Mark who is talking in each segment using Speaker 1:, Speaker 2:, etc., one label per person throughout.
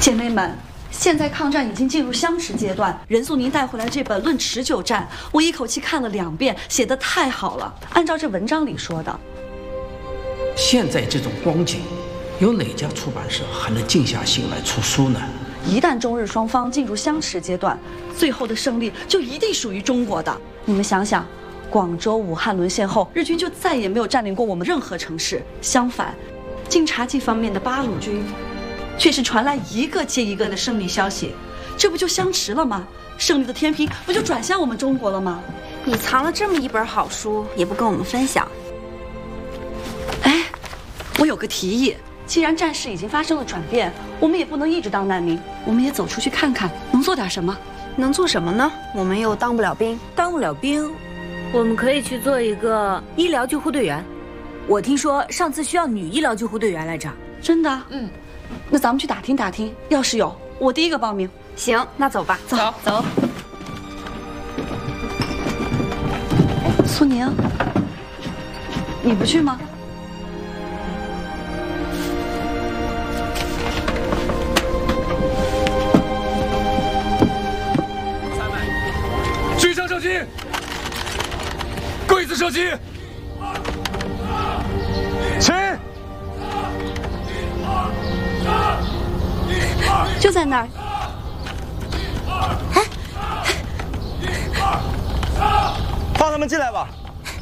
Speaker 1: 姐妹们，现在抗战已经进入相持阶段。任素您带回来这本《论持久战》，我一口气看了2遍，写得太好了。按照这文章里说的，
Speaker 2: 现在这种光景，有哪家出版社还能静下心来出书呢？
Speaker 1: 一旦中日双方进入相持阶段，最后的胜利就一定属于中国的。你们想想，广州、武汉沦陷后，日军就再也没有占领过我们任何城市。相反，晋察冀方面的八路军却是传来一个接一个的胜利消息，这不就相持了吗？胜利的天平不就转向我们中国了吗？
Speaker 3: 你藏了这么一本好书，也不跟我们分享。
Speaker 1: 哎，我有个提议，既然战事已经发生了转变，我们也不能一直当难民，我们也走出去看看，能做点什么？
Speaker 3: 能做什么呢？我们又当不了兵。
Speaker 4: 当不了兵，我们可以去做一个医疗救护队员。我听说上次需要女医疗救护队员来着。
Speaker 1: 真的？那咱们去打听打听，要是有，我第一个报名。
Speaker 3: 行，那走吧。
Speaker 1: 走。哎，苏宁，你不去吗？
Speaker 5: 狙枪射击，柜子射击，起！
Speaker 1: 就在那儿。
Speaker 6: 放他们进来吧。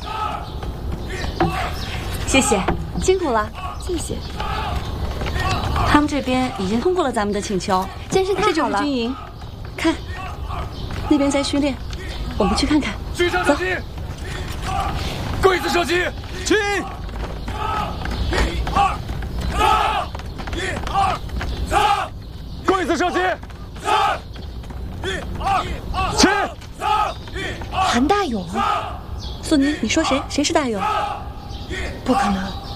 Speaker 4: 谢谢，
Speaker 1: 辛苦了。
Speaker 4: 谢谢。
Speaker 1: 他们这边已经通过了咱们的请求，
Speaker 4: 真是太
Speaker 1: 这就
Speaker 4: 好了。
Speaker 1: 是军营，看，那边在训练，我们去看看。
Speaker 5: 狙枪射击，柜子射击，
Speaker 6: 起！
Speaker 5: 柜子射击，起！
Speaker 4: 韩大勇，
Speaker 1: 苏宁，你说谁？谁是大勇？
Speaker 4: 不可能，